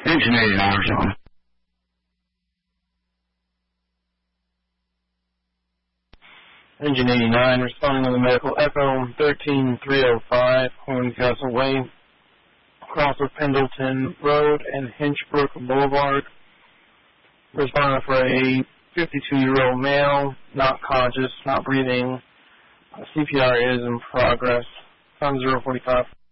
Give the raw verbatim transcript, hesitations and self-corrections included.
Engine eighty-nine or something. Engine eighty-nine responding to the medical echo thirteen three oh five, Horncastle Way, across of Pendleton Road and Hinchbrook Boulevard. Responding for a fifty-two-year-old male, not conscious, not breathing. C P R is in progress. Time zero forty-five.